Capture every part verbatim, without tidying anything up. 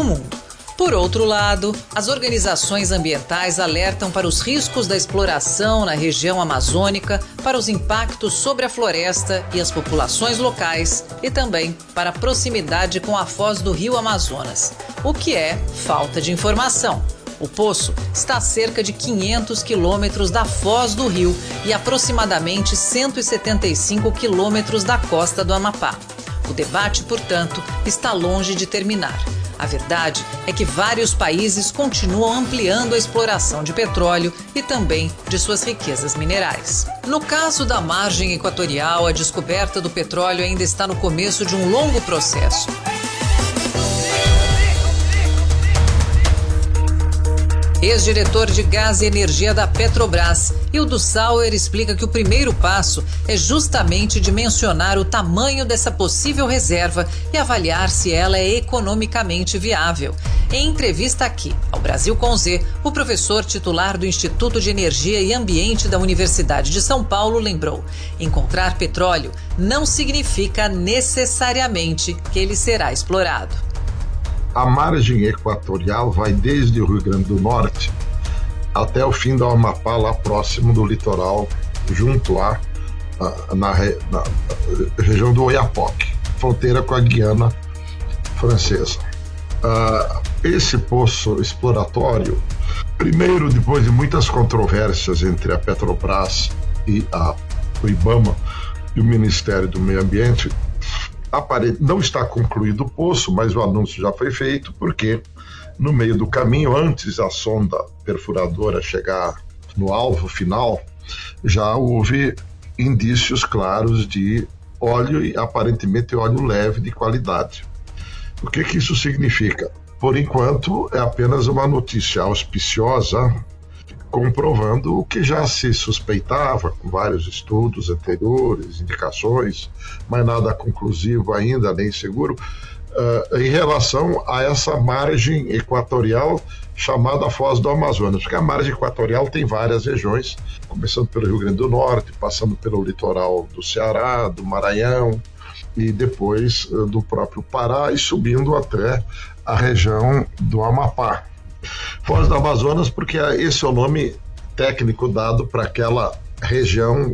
do mundo. Por outro lado, as organizações ambientais alertam para os riscos da exploração na região amazônica, para os impactos sobre a floresta e as populações locais e também para a proximidade com a foz do rio Amazonas, o que é falta de informação. O poço está a cerca de quinhentos quilômetros da foz do rio e aproximadamente cento e setenta e cinco quilômetros da costa do Amapá. O debate, portanto, está longe de terminar. A verdade é que vários países continuam ampliando a exploração de petróleo e também de suas riquezas minerais. No caso da margem equatorial, a descoberta do petróleo ainda está no começo de um longo processo. Ex-diretor de Gás e Energia da Petrobras, Hildo Sauer, explica que o primeiro passo é justamente dimensionar o tamanho dessa possível reserva e avaliar se ela é economicamente viável. Em entrevista aqui ao Brasil com Z, o professor titular do Instituto de Energia e Ambiente da Universidade de São Paulo lembrou: encontrar petróleo não significa necessariamente que ele será explorado. A margem equatorial vai desde o Rio Grande do Norte até o fim do Amapá, lá próximo do litoral, junto à na, na, na região do Oiapoque, fronteira com a Guiana Francesa. Uh, esse poço exploratório, primeiro, depois de muitas controvérsias entre a Petrobras e a, o IBAMA e o Ministério do Meio Ambiente, não está concluído o poço, mas o anúncio já foi feito, porque no meio do caminho, antes da sonda perfuradora chegar no alvo final, já houve indícios claros de óleo, e aparentemente óleo leve de qualidade. O que que isso significa? Por enquanto, é apenas uma notícia auspiciosa, comprovando o que já se suspeitava com vários estudos anteriores, indicações, mas nada conclusivo ainda, nem seguro, uh, em relação a essa margem equatorial chamada Foz do Amazonas, porque a margem equatorial tem várias regiões, começando pelo Rio Grande do Norte, passando pelo litoral do Ceará, do Maranhão, e depois uh, do próprio Pará, e subindo até a região do Amapá. Foz do Amazonas, porque esse é o nome técnico dado para aquela região,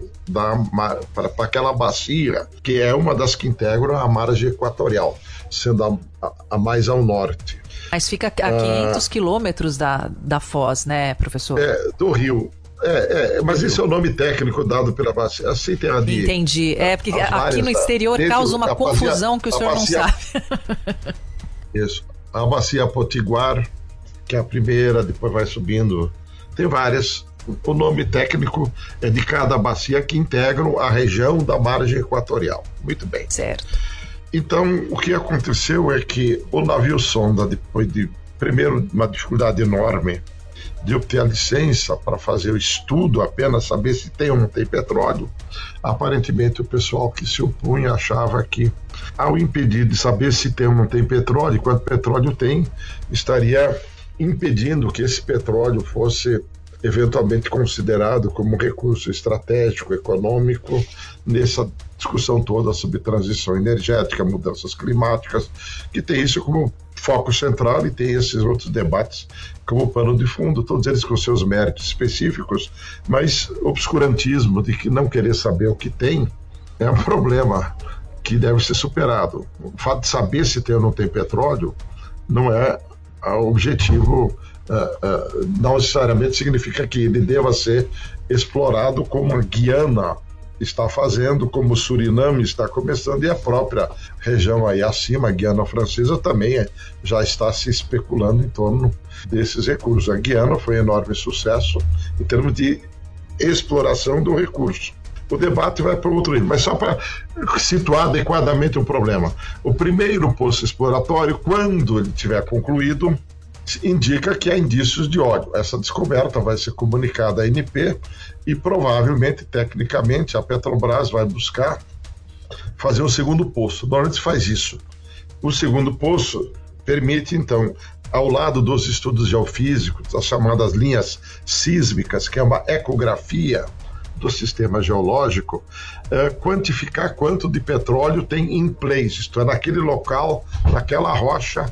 para aquela bacia, que é uma das que integram a margem equatorial, sendo a, a, a mais ao norte. Mas fica a quinhentos quilômetros da, da Foz, né, professor? É, do rio. É, é, mas esse é o nome técnico dado pela bacia. Assim tem a de, Entendi. É, porque aqui várias, no exterior causa uma confusão bacia, que o senhor bacia, não sabe. Isso. A bacia Potiguar, que é a primeira, depois vai subindo. Tem várias. O nome técnico é de cada bacia que integram a região da margem equatorial. Muito bem. Certo. Então, o que aconteceu é que o navio sonda, depois de, primeiro, uma dificuldade enorme de obter a licença para fazer o estudo, apenas saber se tem ou não tem petróleo, aparentemente o pessoal que se opunha achava que, ao impedir de saber se tem ou não tem petróleo, e quanto petróleo tem, estaria impedindo que esse petróleo fosse eventualmente considerado como um recurso estratégico, econômico, nessa discussão toda sobre transição energética, mudanças climáticas, que tem isso como foco central e tem esses outros debates como pano de fundo, todos eles com seus méritos específicos, mas obscurantismo de que não querer saber o que tem é um problema que deve ser superado. O fato de saber se tem ou não tem petróleo não é o objetivo, uh, uh, não necessariamente significa que ele deva ser explorado como a Guiana está fazendo, como o Suriname está começando, e a própria região aí acima, a Guiana Francesa, também é, já está se especulando em torno desses recursos. A Guiana foi um enorme sucesso em termos de exploração do recurso. O debate vai para o outro lado, mas só para situar adequadamente o problema. O primeiro poço exploratório, quando ele tiver concluído, indica que há indícios de óleo. Essa descoberta vai ser comunicada à A N P e provavelmente, tecnicamente, a Petrobras vai buscar fazer um segundo poço. Normalmente se faz isso. O segundo poço permite, então, ao lado dos estudos geofísicos, as chamadas linhas sísmicas, que é uma ecografia do sistema geológico, uh, quantificar quanto de petróleo tem em place, isto é, naquele local, naquela rocha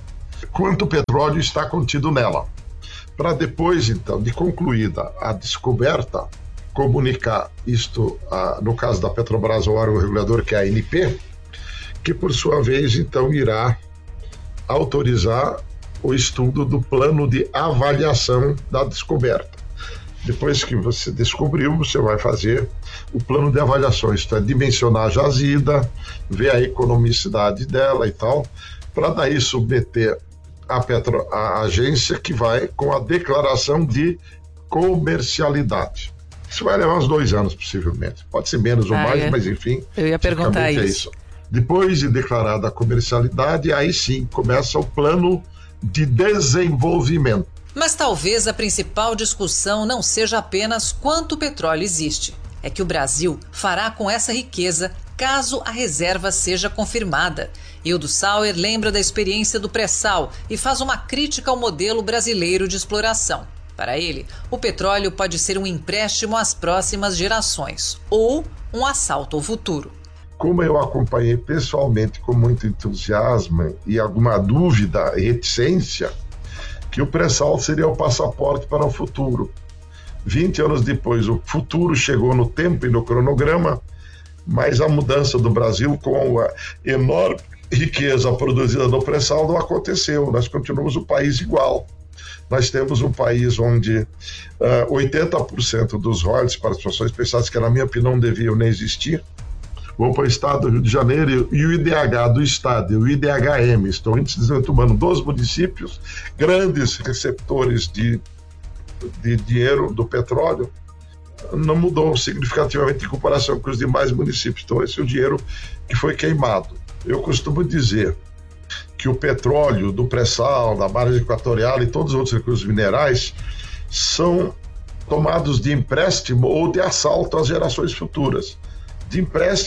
quanto petróleo está contido nela, para depois, então, de concluída a descoberta, comunicar isto, a, no caso da Petrobras, ao órgão regulador, que é a A N P, que por sua vez, então, irá autorizar o estudo do plano de avaliação da descoberta. Depois que você descobriu, você vai fazer o plano de avaliação, isto é, dimensionar a jazida, ver a economicidade dela e tal, para daí submeter a, Petro, a agência, que vai com a declaração de comercialidade. Isso vai levar uns dois anos, possivelmente. Pode ser menos ou ah, mais, é. mas enfim. Eu ia perguntar isso. É isso. Depois de declarada a comercialidade, aí sim começa o plano de desenvolvimento. Mas talvez a principal discussão não seja apenas quanto petróleo existe. É que o Brasil fará com essa riqueza caso a reserva seja confirmada. Hildo Sauer lembra da experiência do pré-sal e faz uma crítica ao modelo brasileiro de exploração. Para ele, o petróleo pode ser um empréstimo às próximas gerações ou um assalto ao futuro. Como eu acompanhei pessoalmente com muito entusiasmo e alguma dúvida e reticência, que o pré-sal seria o passaporte para o futuro. vinte anos depois, o futuro chegou no tempo e no cronograma, mas a mudança do Brasil com a enorme riqueza produzida no pré-sal não aconteceu. Nós continuamos um país igual. Nós temos um país onde uh, oitenta por cento dos royalties para as participações especiais, que na minha opinião não deviam nem existir, vão para o estado do Rio de Janeiro, e o I D H do estado e o I D H M, estão o índice de desenvolvimento humano dos municípios, grandes receptores de, de dinheiro do petróleo, não mudou significativamente em comparação com os demais municípios. Então esse é o dinheiro que foi queimado. Eu costumo dizer que o petróleo do pré-sal, da margem equatorial e todos os outros recursos minerais são tomados de empréstimo ou de assalto às gerações futuras. De empréstimo